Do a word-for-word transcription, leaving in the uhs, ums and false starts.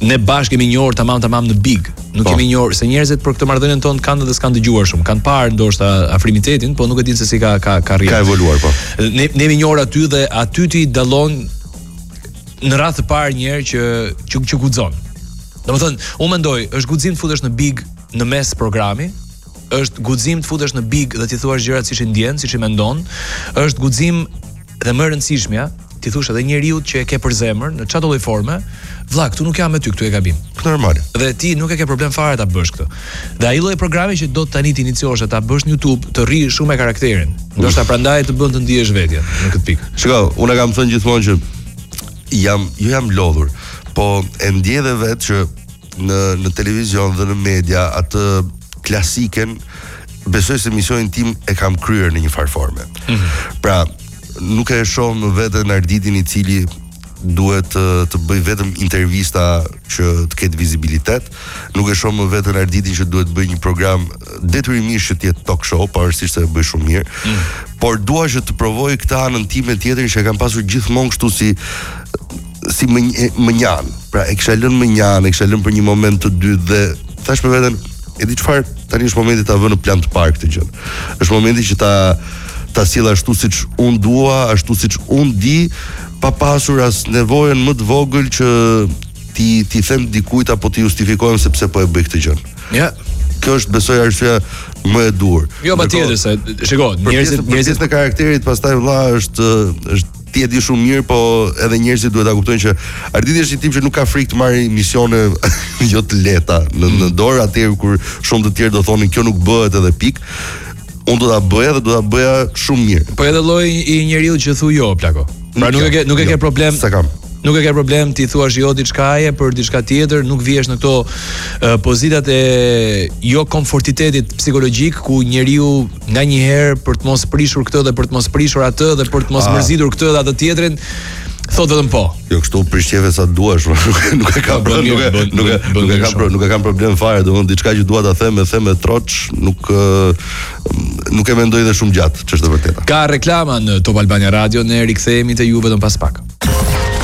ne bashkë kemi njohur tamam tamam në Big. Nuk kemi njohur se njerëzit për këtë marrëdhënien tonë kanë dhe s'kan dëgjuar shumë. Kanë parë ndoshta afrimitetin, po nuk e dinë se si ka ka ka rritur. Ka evoluar po. Ne ne kemi njohur aty dhe aty ti dallon në radhë të parë një herë që që, që guxon. Domethënë, unë mendoj, është guxim të futesh në Big në mes programi, është guxim të futesh në Big dhe ti thuash gjërat siç i ndjen, siç i mendon, është guxim dhe më e rëndësishmja, ti thosh edhe njeriu që e ke për zemër në çdo lloj forme, vlla, këtu nuk jam me ty, këtu e gabim. Normale. Dhe ti nuk e ke problem fare ta bësh këtë. Dhe ai lloj programi që do tani të iniciosh ta bësh në YouTube, të rri shumë me karakterin. Ndoshta prandaj të bën të ndihesh vetjen në këtë pikë. Shiko, unë kam thënë gjithmonë që jam jo jam lodhur, po e ndjej edhe vetë që në në televizion dhe në media atë klasiken besoj se misionin tim e kam kryer në një farë forme. Mm-hmm. Pra, nuk e shoh më veten Arditin i cili duhet të, të bëj vetëm intervista që të ketë vizibilitet, nuk e shoh më veten Arditin që duhet bëj një program detyrimisht që të jetë talk show, pavarësisht se e bëj shumë mirë, mm. por dua që të provoj këtë anën time tjetër që e kam pasur gjithmonë kështu si si më më njan. Pra e kisha lënë më njan, e kisha lënë për një moment të dytë dhe thash me veten, e di çfarë, tani është momenti ta vë në plan të parë këtë gjë. Është momenti që ta ta sjell ashtu siç unë dua, ashtu siç unë di, pa pasur as nevojën më të vogël që ti ti them dikujt apo ti justifikohem se pse po e bëj këtë gjë. Ja. Kjo është besoj arsyeja më e dur. Jo patjetër se shiko, njerëzit njerëzit në karakterit pastaj vëlla është është ti e di shumë mirë, po edhe njerëzit duhet ta kuptojnë që Arditi është një tip që nuk ka frikë të marrë misione jo të lehta në, në dorë, atëherë kur shumë të tjerë do thonin kjo nuk bëhet edhe pik. Unë do ta bëja dhe do ta bëja shumë mirë. Po edhe lloji i njeriu që thu jo plako. Pra nuk e ke nuk e ke problem. Sa kam. Nuk e ke problem ti thuash jo diçkaje për diçka tjetër, nuk vihesh në këto uh, pozitat e jo komfortitetit psikologjik ku njeriu nganjëherë për të mos prishur këtë dhe për të mos prishur atë dhe për të mos mërzitur këtë dhe atë tjetrin thot vetëm po. Jo, kështu prishjeve sa duash, nuk e kam nuk e nuk e nuk e kam nuk e kam problem fare, domethënë diçka që dua ta them, e them me troç, nuk nuk e mendoj dhe shumë gjatë, ç'është e vërteta. Ka reklama në Top Albania Radio, ne rikthehemi te ju vetëm pas pak.